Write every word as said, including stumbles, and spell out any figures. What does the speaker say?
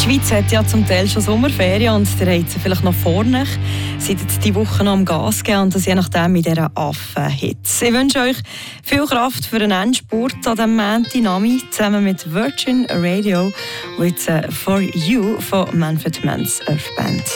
Schweiz hat ja zum Teil schon Sommerferien und ihr habt sie vielleicht noch vorne. Seid jetzt diese Woche noch am Gas geben und das je nachdem in dieser Affenhitze. Ich wünsche euch viel Kraft für den Endspurt an diesem Montag zusammen mit Virgin Radio und jetzt «For You» von Manfred Mann's Earth Band.